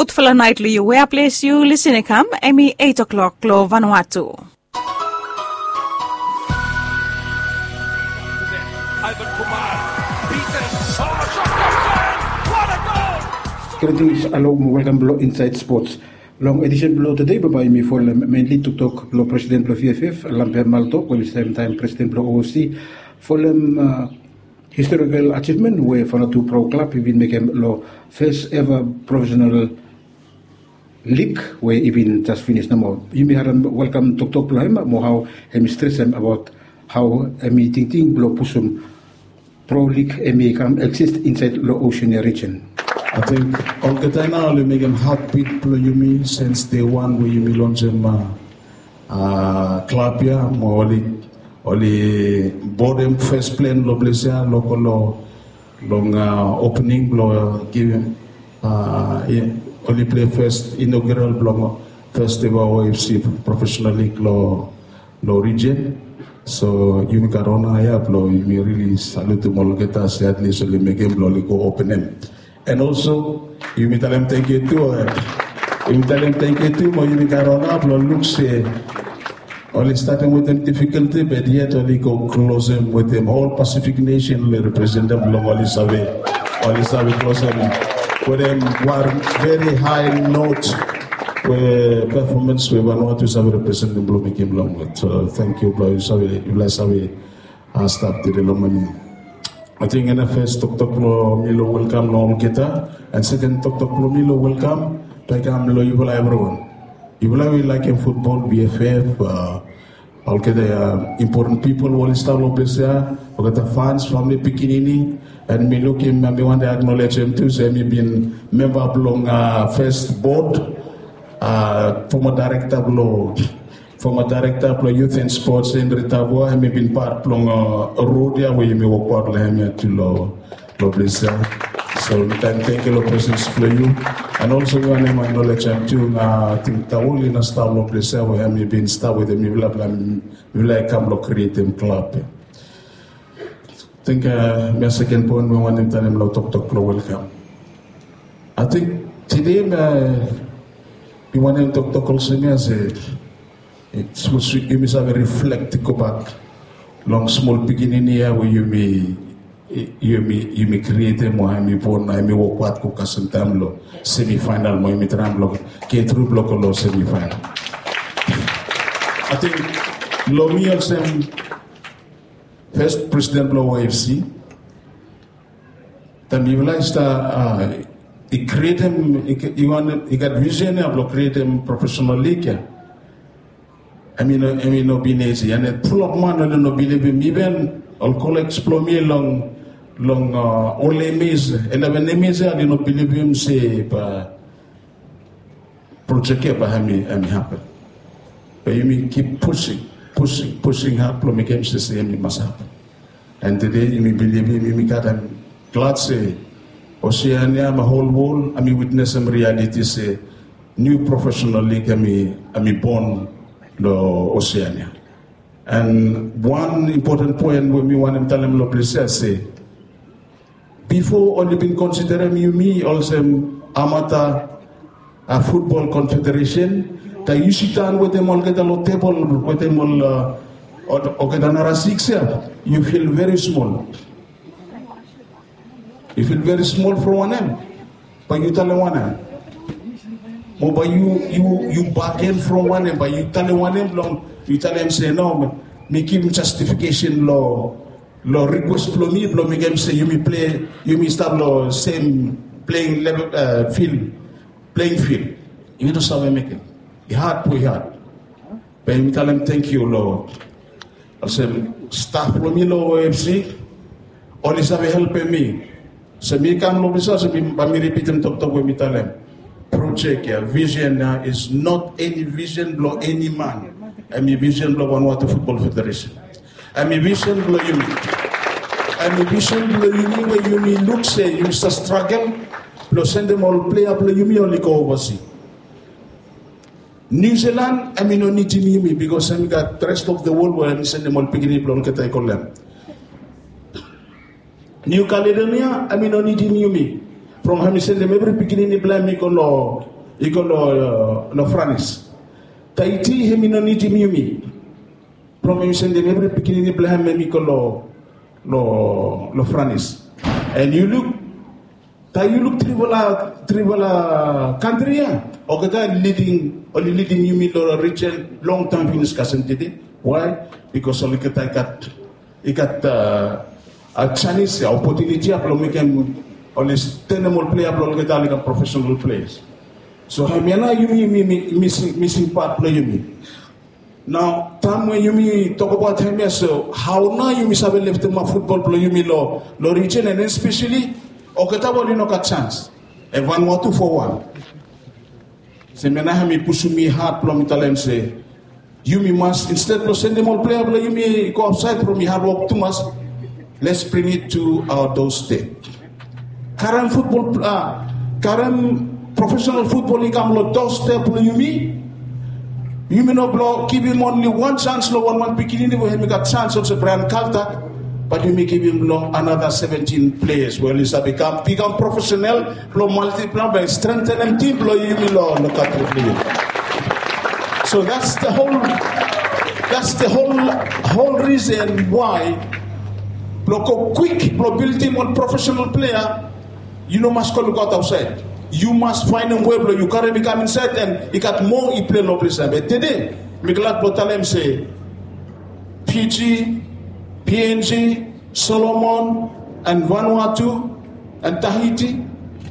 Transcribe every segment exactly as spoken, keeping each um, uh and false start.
Good for nightly you where place you listening come Emi eight o'clock lo Vanuatu. Greetings, hello, welcome below Inside Sports. Long edition below today by me for mainly to talk below President below V F F, Lambert Malto, while the same time President below O C, for them uh, historical achievement where for two pro club even became law first ever professional league where even just finished now. You may have welcome to talk below him more how he stress him about how a meeting thing below Pusum pro league may come exist inside the Oceania region. I think all the time now we make them heartbeat play Yumi since day one we Yumi launch them uh, uh, club here, more only only board them first plane lo blessia local lo long uh, opening lo give him uh, yeah, only play first inaugural blog first ever O F C professional league lo lo region. So Yumi Karona ya lo Yumi really salute to Molgeta say at least only make him lo go open them. And also, you may tell them thank you too. You may tell them thank you too, but you may carry on up, looks only starting with them difficulty, but yet only go close them with them. Whole Pacific nation will represent them, only survey, only survey close them. For them, one very high note where performance we were not to survey represent them, Blue Mikim Long. So thank you, Blue Survey, you last survey, I stopped the Lomani. I think in the first Tok Tok Lo Milo welcome Lo Mketa and second Tok Tok Lo Milo welcome to come Lo Yubula everyone. Yubula we like in football, B F F, uh, all the uh, important people will start Lo Plesia, we got the fans, family Pikinini, and me look him and me want to acknowledge him too. So me been member of long uh, first board, uh, former director of Lo. Former director of youth and sports in Ritavo, I have been part of a road here where you may walk out to Lo Blessa. So thank you, presence for you. And also, you want to acknowledge him too. I think the only in a star Lo Blessa where I have been star with him, you will like come to create him club. I think my second point, we want him to tell him Lo Tok Tok Lo welcome. I think today, we want him to Tok Tok also say, it's what you must have a reflect to go back long small beginning here where you may you may you may create a more I may born I may walk what cook as time lo semi final mo may tram block ke through block lo semi final. I think Lomi also first president lo O F C then you realize that he create him he want he got vision of create him professional league. I mean, I mean, no binesi. And pull up man, no believe him. Even all colleagues plummy long, long all enemies. Eleven enemies, I no believe him. Say, but project by him, him happen. But you keep pushing, pushing, pushing hard. Plummy came to say him must happen. And today you may believe him. You may get him glad say, Oceania, my whole world. I mean, witness some reality. Say, new professional league. I mean, I mean, born. The Oceania. And one important point when we want to tell them lo say before only been considered me me also amateur a football confederation that you sit down with them all get a lot table with them all uh, or get another six year you feel very small you feel very small for one end but you tell them one end. Oh, but you you you back in from one end, but you tell them one end long, you tell them say no, me give justification law law request for me, but me game say you may play, you may start law same playing level uh, field, playing field. You know how we make it. It's hard, pretty hard. But me tell them thank you, Lord. I say staff for me law O F C, all this have helping me. So me come law so me me repeat them talk talk with me tell them. Project yeah, vision uh, is not any vision blow any man. I'm a vision blow one water football federation. I'm a vision blow you mean. I'm a vision blow you mean where you mean look say you start struggle, blow send them all play up blow you mean only go overseas. New Zealand, I mean no need to me because I got the rest of the world where I send them all picking blow get I call them. New Caledonia, I mean no need to me. From him send them every beginning blame me on iko lo lo Franis. Taiti hemi no niti miumi. Promi sende mebre pikini ni blahem memi ko lo lo lo Franis. And you look, ta you look trivola trivola country ya. Okata leading only leading yumi lo region long time finish kasentide. Why? Because only kita ikat ikat uh, a Chinese opportunity aplo making only tenable player aplo kita like professional players. So hamiana yumi missing missing part play yumi. Now, time when you me talk about him, so how now you miss have left my football play you me lo lo region and especially oketabo you no got chance. And one more two for one. Se mena hami push me hard play me talent say you me must instead of send them all player play you me go outside from me hard work too much. Let's bring it to our doorstep. Current football, uh, current professional football income lo doorstep play you me. You may not blow, give him only one chance, no one one beginning, we have got chance of the Brian Calta, but you may give him no, another seventeen players. Well, he's become become professional, blow multiply by strengthening team, blow you may look at the So that's the whole that's the whole whole reason why blow quick, blow build him one professional player, you know must go look out outside. You must find a way where you can't become inside and you got more you play no place. But today, Miklat Botalem say P G, P N G, Solomon, and Vanuatu, and Tahiti.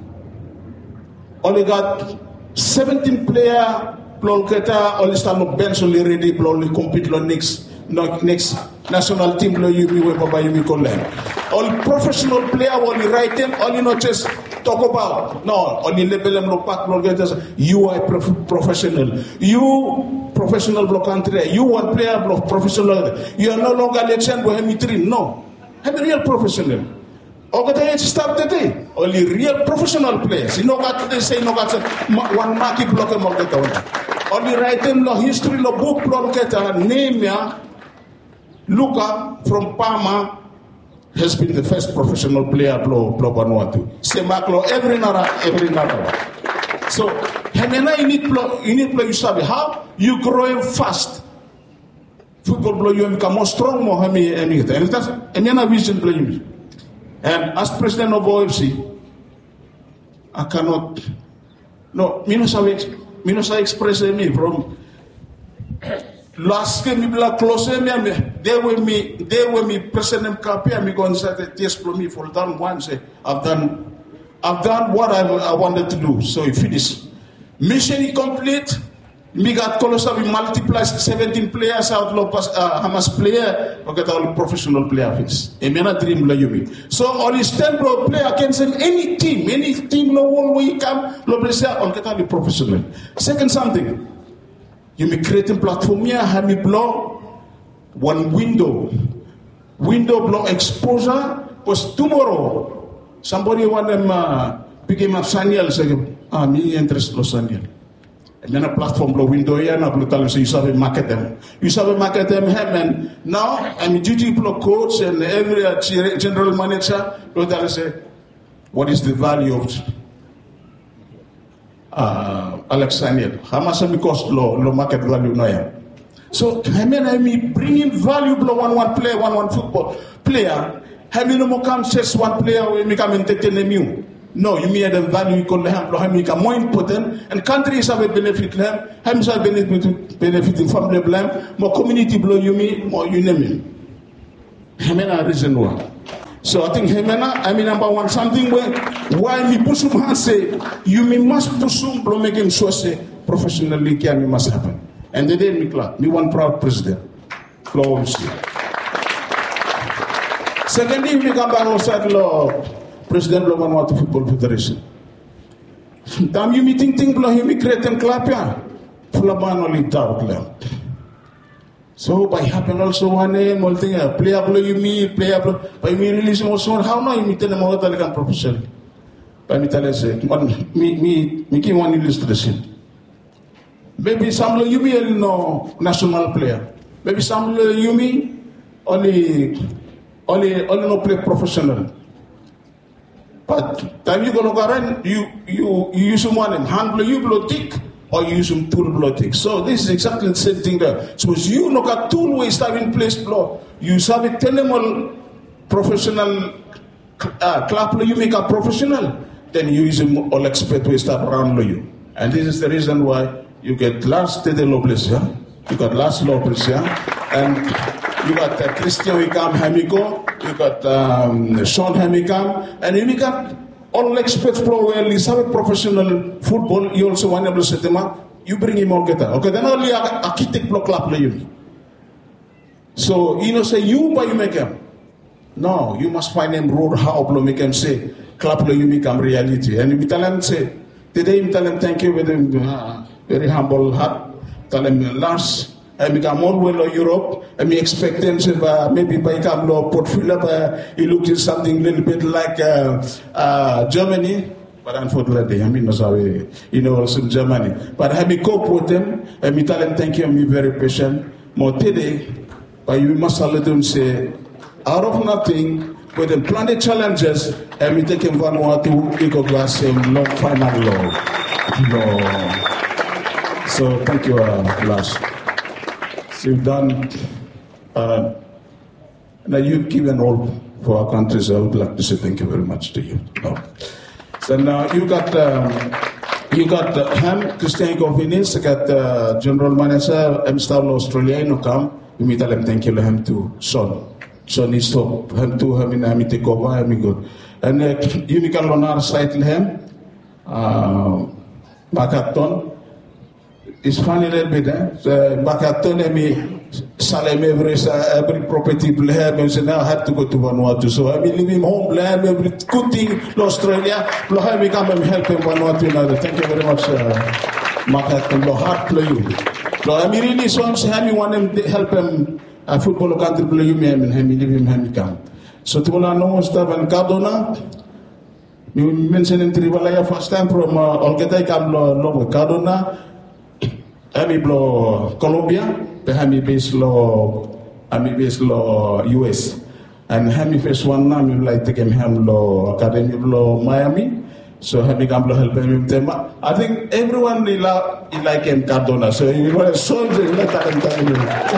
Only got seventeen player Plolketa, only stand up bench only ready, only compete on next next national team you be by you all professional player only write them, only not just talk about. No, only level them look back. You are prof- professional. You professional block country. You one player block professional. You are no longer legend with him three. No, I'm a real professional. Okay, start today. Only real professional players. You know what they say? No, got one market block them all the time. Only write them no history, no book block get name ya. Luca from Parma has been the first professional player blow blow Vanuatu. Semaklo every nara every nara. So Hemena you need blow you need blow you sabi how you growing fast. Football blow you become more strong more hemi hemi. And that's Hemena vision blow you. And as president of O F C, I cannot no me no sabi me no sabi express me from last game, me close me. They were me. They were me. President campaign. Me going to say test for me for done once. I've done. I've done what I, I wanted to do. So if it is mission complete, me got Colossal. We multiply seventeen players out of uh, Hamas player. We get all professional player fits. A man a dream like you. So all this ten pro player can send any team, any team. No one will come. No place. All get all professional. Second something. You may create a platform here, have me blow one window. Window blow exposure, because tomorrow somebody want them uh, became a Saniel, say, ah, me interest no Saniel. And then a platform blow window here, and I blow tell them, so you saw market them. You saw market them, and now I'm a duty blow coach and every uh, general manager, blow tell them, say, what is the value of Uh, Alex Daniel, how much am I cost low, low market value no? So I mean, I mean, bringing value below one one player, one one football player. I mean, no come chase one player we make them entertain you. No, you mean the value you call them, how make more important, and countries have a benefit them. How much benefit benefiting from the blame? More community below you me, more you name me. I mean, a reason why. So I think Hemena, I mean number one, something where why me push him say you me must push him to make him so say professionally can must happen. And the day me clap, me one proud president. Close. Secondly, we come back outside law President of Vanuatu Football Federation. Tam you meeting thing below him me create and clap ya. Fulaban only doubt them. So by happen also one name, all thing, player below you me, player below, by me release also how now you meet them more than a professional. By me tell us, one me me me give one illustration. Maybe some you me no national player. Maybe some you me only only only no play professional. But time you go look around, you you you use one and hand blow you blow tick, or you use some tool blow tick. So this is exactly the same thing there. So as you look at tool way start in place blow, you have a tenemal professional uh, clap blow, you make a professional, then you use them all expert way start around blow you. And this is the reason why you get last Tede Lobles, yeah? You got last Lopez, yeah? And you got uh, Christian Wickham Hamiko, you got um, Sean Hamikam, and you got all experts pro well, you have professional football, you also want to set them up, you bring him all get okay, then only architect block clap you. So you know say you by you make him. No, you must find him road how to make him say clap you become reality. And you tell him say today you tell him thank you with him uh, very humble heart, tell him last and become more well of Europe, and we expect them to uh, maybe by come law portfolio, uh, he looks at something a little bit like uh, uh, Germany, but unfortunately, I mean, no sorry, you know, also Germany. But I cope with them, and we tell them thank you, and be very patient. More today, but you must let them say, out of nothing, with them plan the challenges, and we take him one more to eco glass and long final law. So thank you, uh, Lars. So you've done, uh, now you've given all for our country, so I would like to say thank you very much to you. No. So now you got, um, you got uh, Ham, Christian Govinis, you got uh, General Manager, M. Stable Australia, no come, you meet them, thank you, Ham to Son. Son is to, Ham to, Ham in Ham, take over, Ham good. And uh, you can learn our site, Ham, uh, Makaton. It's funny a little bit, eh? So, back at Tonemi, Salem, every, every property, and so now I have to go to Vanuatu. So I've been living home, every good thing in Australia, I come and help in Vanuatu another. Thank you very much, Makaton. Uh, heart play you. So I mean, really, so I'm saying, I want to help him, uh, football country play you, and him, live him, him come. So to all I know, stuff and Cardona, you mentioned in Trivalaya first time from uh, Olgeta, come along with Cardona. Ami blo Colombia, but Hami based law, Ami based law U S, and Hami first one now we like take him ham law Academy law Miami, so Hami can blow help him them. I think everyone they like like him Cardona, so you want to solve the like him.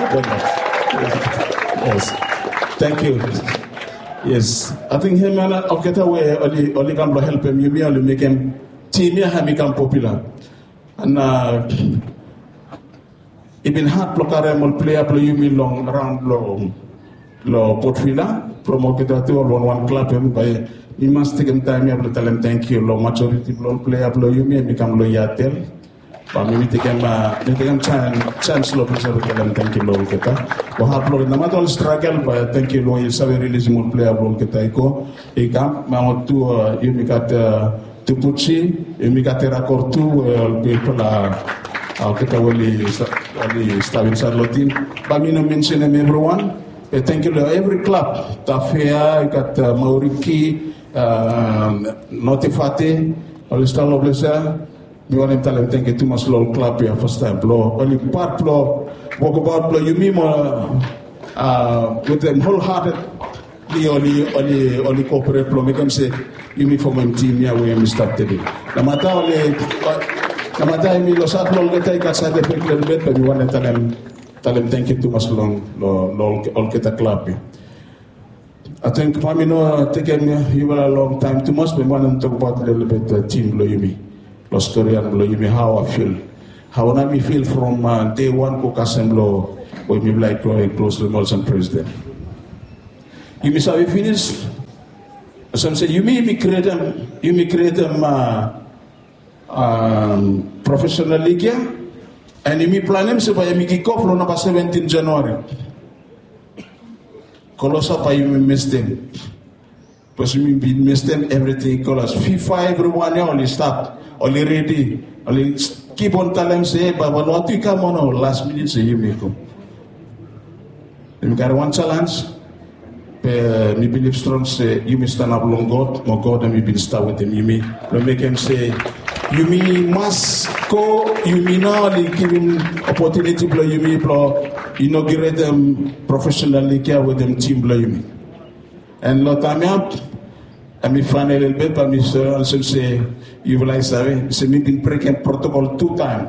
Yes, thank you. Yes, I think him and I'll get away only only can blow help him. You may only make him team here Hami become popular, and. Uh, Ibn hard blockare mol player play you mean long around lo lo portfila promote that to one one club by you must take him time you tell him thank you lo majority lo player play you mean become lo yatel but me take him uh take him chance chance lo tell him thank you lo kita ko hard lo na matol struggle but thank you lo you sabe release mol player lo kita iko e kam ma tu you me kat tu puchi e me kat rakortu people la kita wali wali Stavin Sarlotin. But me no mention them everyone. Uh, thank you to every club. Tafea, got uh, Mauriki, uh, Notifate, all star Loblesa. Me want to tell them thank you too much long club here first time. Blow only part blow walk about blow you mean uh with them wholehearted. Only only only cooperate blow make them say you mean for my team here we am started. No matter only. Namatay mi lo sa lol kita ikat sa defect little bit but we want to tell them tell them thank you too much long lo lo all kita club. I think for me no taken you were a long time too much but we want to talk about a little bit uh, team lo yumi lo story and lo yumi how I feel how I me feel from uh, day one ko kasem lo when me like growing close to Molson president. You miss how we finish. Some say you me me create them you me create them uh, Um, professional league ya, and imi planem supaya mi kick off lo na pa seventeenth January. Kalau sa pa imi miss them, pas imi miss them everything. Kalau FIFA everyone ya only start, only ready, only keep on telling say, but when what we come on last minute say you make them. Imi got one challenge. Uh, me believe strong say you may stand up long God, my God, and me been start with him. You may make him say. You mean must go, you mean now they give him opportunity play, you mean play, inaugurate them professionally care with them team play, you mean. And lot time up, ami final el bet pa mi so also say you will I say se mi bin break protocol two time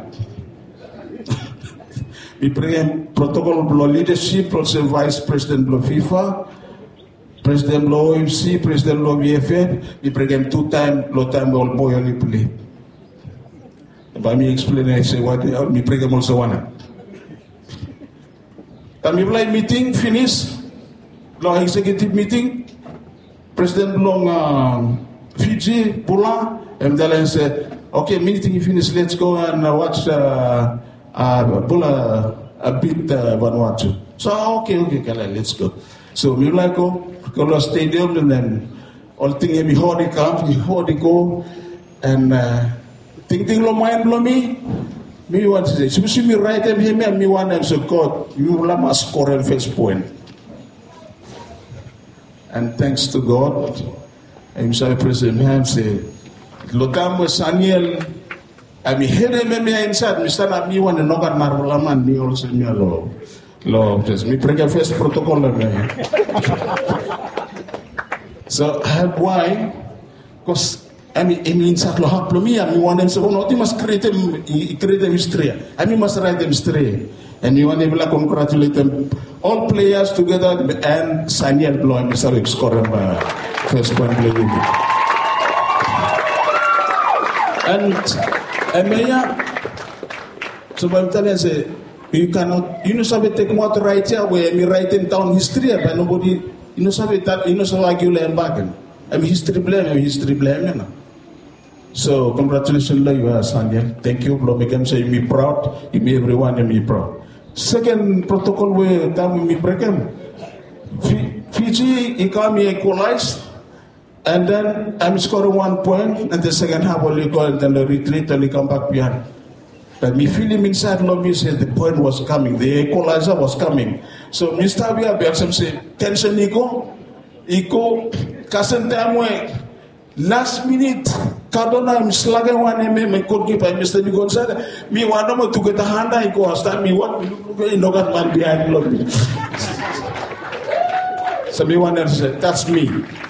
mi break protocol blo leadership also vice president blo FIFA president blo O M C president blo V F F mi break two time lo time all boy only play ba mi explain I say what mi break also one kami mulai meeting finish lo executive meeting President Long uh, Fiji Pula and then said, okay, meeting finish, let's go and uh, watch uh, uh, Pula a bit uh, Vanuatu. So okay, okay, Kala, let's go. So we like go go to stadium and then all thing we hold the camp, we hold the go and uh, think think lo mind blow me. Me want to say, so see me right them here, me want them so God, you will have score and first point. And thanks to God, I'm sorry, President Ham said, Lotamo Saniel, I mean, here I may inside, Mister Ami one and Nogan Marulaman, me also me alone. Lord, just me pray first protocol. So, why? Because I mean, I mean, Saklo Haplomi, I mean, one and so on, you must create a create a mystery. I mean, must write a mystery. And you want to congratulate them, all players together, and Saniel Blow and Mister Rick scoring uh, first point. And and Maya, so I'm telling you, you cannot, you know, somebody take more to write here where me writing down history, but nobody, you know, somebody that, you know, so argue and bargain. I'm history blame, I'm history blame, you know. So congratulations, you are Saniel. Thank you, Blow. Make them say me proud, you me everyone, and me proud. Second protocol where time we break them. Fiji economy equalized, and then I'm scoring one point, and the second half only go and then the retreat and they come back behind. But me feeling inside lobby said the point was coming, the equalizer was coming. So Mister Abia Bergsam say tension ego, ego, kasen time last minute. Cardona I'm slugging one M M could give by Mister Gonzaga. Me one more to get a hand I go stand me what no got man behind lobby. So me one else said, that's me.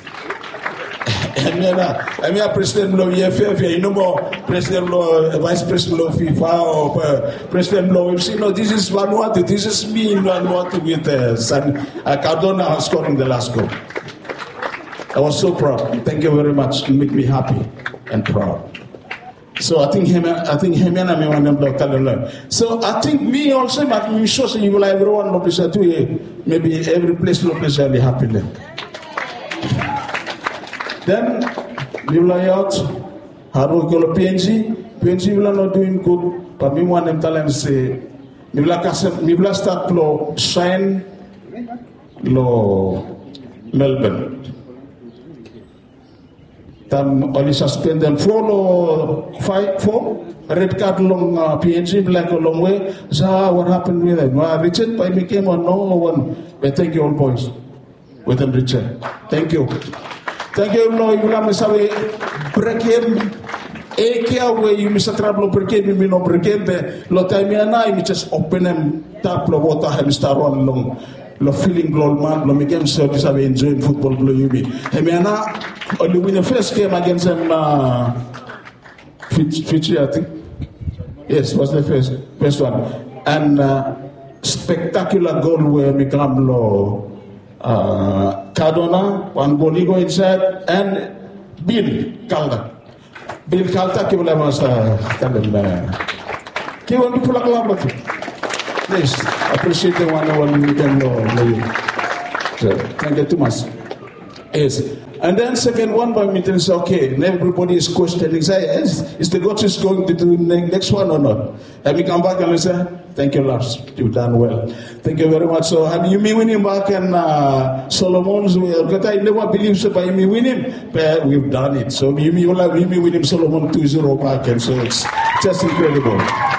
I mean, President Blow V F F, you know more President Blow, Vice President Blow FIFA or uh, President Blow M C. No, this is Vanuatu. This is me in Vanuatu with uh, San, uh, Cardona scoring the last goal. I was so proud. Thank you very much. You make me happy and proud. So I think him, I think him and me want them to learn. So I think me also, but me sure you will everyone no place to maybe every place no place will happy then. Then we will out. How do we go P N G? P N G will not doing good, but me want them talent say. Me will cast. Me will start lo shine lo Melbourne. Tam only suspend them four or five, four red card long uh, P N G like a long way. So what happened with them? Well, Richard by became a no one. But thank you all boys. With them Richard. Thank you. Thank you. No, you will say break him. Eke way you miss a trouble break him. You know break him. Lo time na you just open them tap lo water him start run long. Lo feeling glow man. Lo make him so this have enjoying football glow you be. Him na. Only win the first game against them, uh, Fiji, I think. Yes, was the first first one. And uh, spectacular goal where Mikamlo uh, Cardona, one goal he go inside, and Bill Calda. Bill Calda, he will have us tell him. He will be full of love. Please, appreciate the one one we can know. So, thank you too much. Yes. And then second one by meeting is okay. And everybody is questioning. Say, is, is the coach is going to do the next one or not? Have you come back and say, thank you, Lars. You've done well. Thank you very much. So have you me winning back and uh, Solomon's but I never believe so by me winning. But we've done it. So you me will have me winning Solomon two zero back, and so it's just incredible.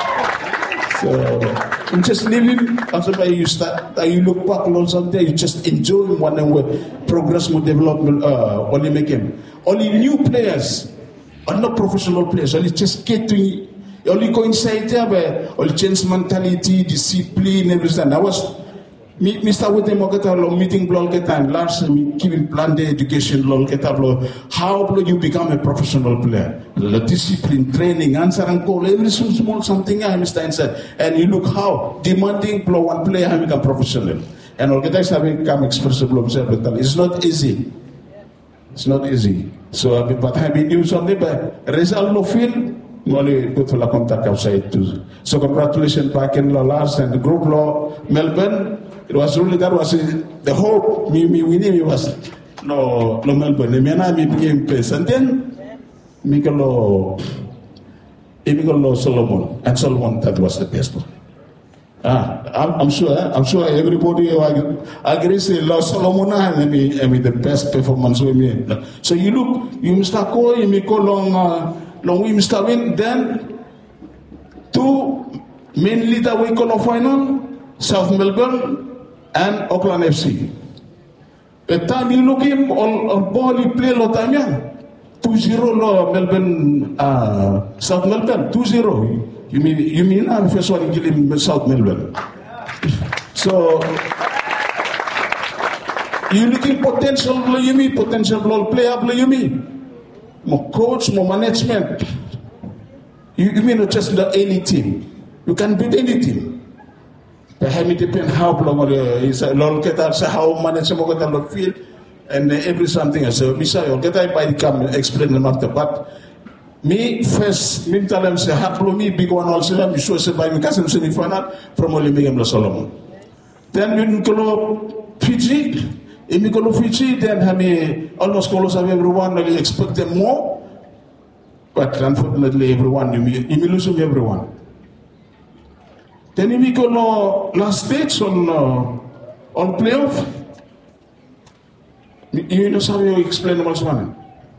So I'm just living after you start, you look back on something, you just enjoy one and way progress more development uh only make him. Only new players are not professional players, only just get to only coincide there where only change mentality, discipline, everything. I was Mi Mister Wete mo kata lo meeting blol kata last mi kiwi plan de education lol kata lo how do you become a professional player? The discipline, training, answer and call every small something I Mister said. And you look how demanding blow one player have become professional. And all kata have become expressible observe it's not easy. It's not easy. So I but have been used on the result no feel only go to la contact outside too. So congratulations back in last and the group law Melbourne. It was really that was the hope. Me, me, we knew it was no, no Melbourne. Me and I became place, and then me go lo, me go lo Solomon, and Solomon that was the best one. Ah, I'm, I'm sure. I'm sure everybody agrees. Lo Solomon and me, and me the best performance with me. So you look, you Mister Ko, you me go long, uh, long we Mister Win. Then two main leader we call final, South Melbourne and Auckland F C. The time you look him on, on ball he play lo time yeah. two zero lo Melbourne uh, South Melbourne two zero. You mean you mean I'm first one kill him South Melbourne. So you looking potential blow you mean potential blow player blow you mean more coach more management. You, you mean not just the any team. You can beat any team. It depends how long is a long get how manage some of the field and every something else. So Mister I'll get I come explain them after. But me first me tell them say how me big one also me show say by me cousin semi final from Olympic Solomon. Then we go Fiji, if we go Fiji, then have almost close of everyone really expect them more. But unfortunately everyone you you lose everyone. Then we go no last stage on uh, on playoff. You know how you explain what's one.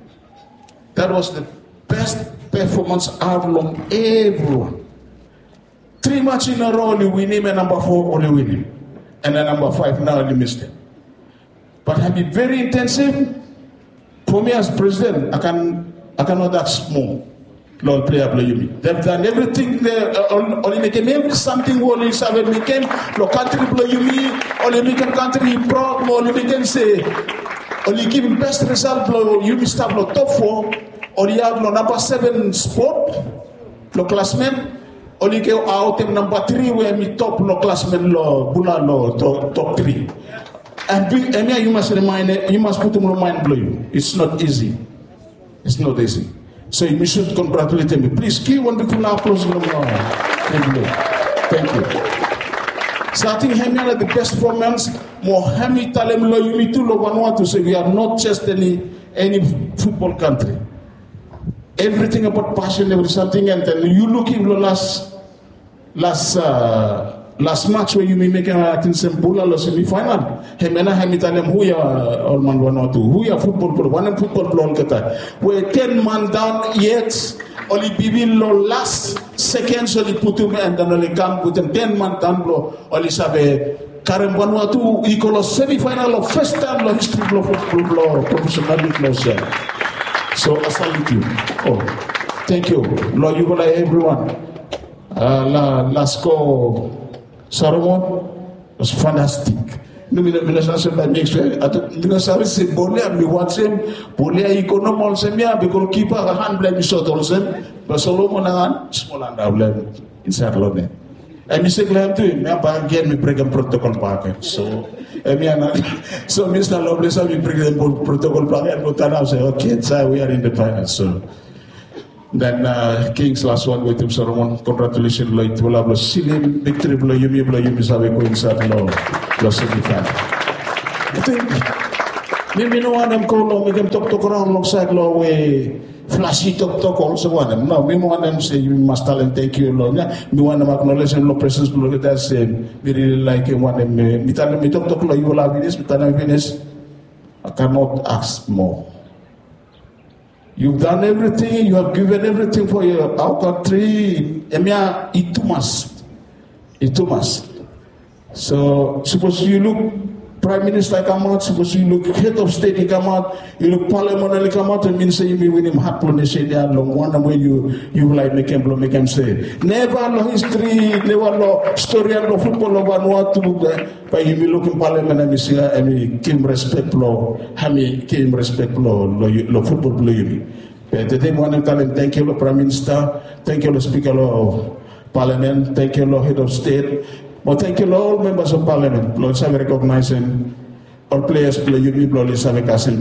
That was the best performance out long everyone. Three matches in a row only win him and number four only win him. And then number five now only missed him. But have been very intensive. For me as president, I can I cannot ask more. Lord player play you me. They've done everything there. Uh, only make every something only seven became the country play you me. Only make a country proud. Only make can say. Only give him best result. Blow you me start the top four. Only have no number seven sport. The classmen. Only go out in number three where me top no classmen lo bula lo top, top three. And big and you must remind you must put them in mind blow you. It's not easy. It's not easy. So you should congratulate me. Please give one big applause. Thank you. Thank you. So I think Hemi are the best performance. More Hemi Talem lo you to lo one to say we are not just any any football country. Everything about passion, every something, and then you look in the last last uh, last match where you may make a Sembula lo semi-final. Hemena Hemi Talem who ya all man one or two. Who ya football player? One football player kata. Where ten man down yet only bibin lo last seconds only put him and then only come with them ten man down lo only sabe Karem Vanuatu equal semi-final of first time lo history lo football lo professional league lo share. So I salute you. Oh, thank you. Lord, you will like everyone. Uh, la la score Solomon was fantastic. No, me me na say that next way. Ato me na say se bole mi watch him bole economal se me be goalkeeper hand blame shot also. But Solomon na small and blame inside lone. I me say claim to me ba again me break protocol packet. So I mean, so Mister Loveless we break the protocol packet but now say okay, so we are in the final. So then uh, King's last one with him Solomon. Congratulations, lo itu lah lo silim victory lo yumi lo yumi sabe ko inside lo lo semifinal. I think maybe no one them call lo make them talk talk around alongside lo we flashy talk talk also one them. No, me one them say you must tell them thank you lo. Yeah, me one them acknowledge them lo presence lo that say we really like him one them. Me tell them me talk talk lo you will have this. Me tell them finish. I cannot ask more. You've done everything, you have given everything for your our country. Emia itu mas. Itu mas. So suppose you look Prime Minister come out, suppose you look head of state he come out, you look parliament come out, and mean say you win him hot on the shade there long one way you you like make him blow make him say. Never no history, never no story and no football of Vanuatu but you be looking parliament and me say I mean kim respect law, hami kim respect law, lo football play. But the thing one tell him thank you, Prime Minister, thank you, Speaker of Parliament, thank you, Head of State. But thank you, all members of Parliament. Lord, I recognize him. All players play you people, Lord, I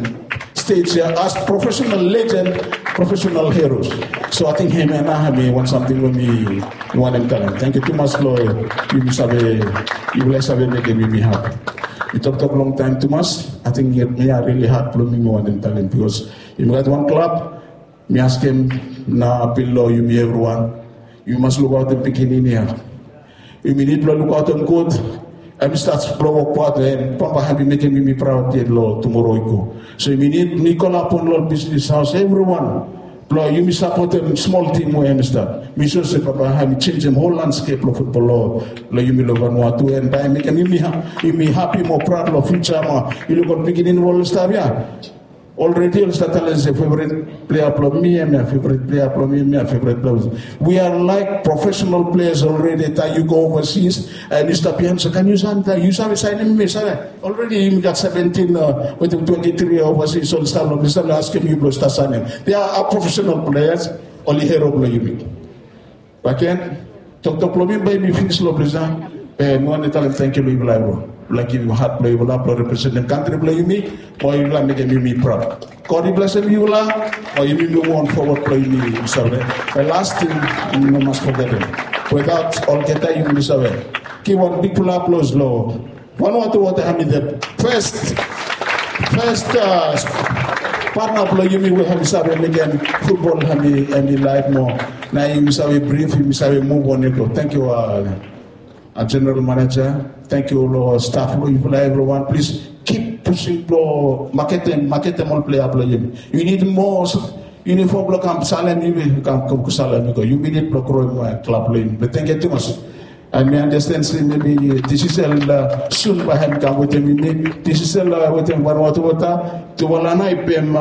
stage here as professional legend, professional heroes. So I think him and I want something when me want them talent. Thank you too much, Lord. You will have you will have make me happy. We talked a long time too much. I think it may really hard for me want them talent because you got one club. Me ask him na below you me everyone. You must look out the beginning here. You need to look out on good. I'm start blow up and Papa happy making me proud dear Lord tomorrow go. So you need Nicola upon Lord business house everyone. Lord, you support them small team where I'm start. Me so say Papa have change them whole landscape of football Lord. Lord you me love Vanuatu and I make me happy me happy more proud of future more. You look at beginning world star yeah. Already, all Statalens a favorite player for me, and my favorite player for me, and my favorite players. We are like professional players already. That you go overseas and you stop here. So can you sign that? You sign sign me, sir. Already you got seventeen uh, with twenty-three overseas. So start of start asking you to start signing. They are professional players. Only hero play you me. But again, talk to play me by me finish lo president. And one talent thank you, people. Like you hard play, you will represent the country play you me, or you will make me proud. God bless you, will or you will want forward play me. The last thing you must forget it. Without all get you will survey. Give one big full applause, Lord. One water water have me the first first uh, partner play you me will have survey again. Football have me and the life more. Now you survey brief, you survey move on you. Thank you. Uh, Our general manager, thank you, Lord, staff, everyone. Please keep pushing, Lord, market them, market them all player play. You need more uniform block and salem, you will come to salem because you need block club playing. But thank you too much. I may understand, say maybe this is a uh, soon by him come with him. This is a uh, with him one water water to Walana Ipem.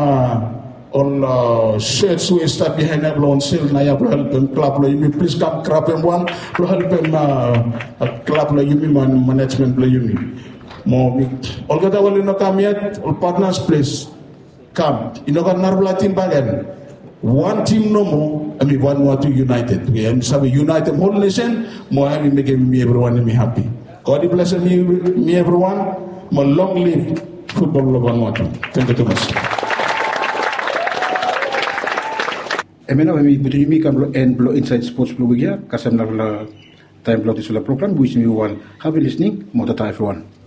All uh, shirts we start behind that loan sale na ya help them club lo you please come crap and one to help them uh, club lo you man management lo you mo all got wali no come yet all partners please come you know got narvla team bagan one team no more I mean one more to united we am sabe united whole nation mo I mean make me everyone me happy God bless me me everyone mo long live football lo Vanuatu. Thank you too much. Emena kami butuh mi kam lo and blow inside sports blue ya kasam na time blow this program wishing you one happy listening more everyone.